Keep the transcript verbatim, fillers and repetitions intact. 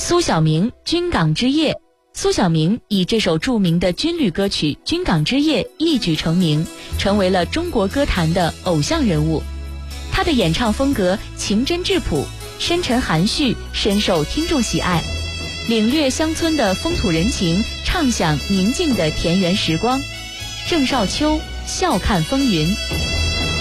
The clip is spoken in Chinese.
苏小明《军港之夜》，苏小明以这首著名的军旅歌曲《军港之夜》一举成名，成为了中国歌坛的偶像人物。他的演唱风格情真质朴，深沉含蓄，深受听众喜爱，领略乡村的风土人情，畅享宁静的田园时光。郑少秋笑看风云。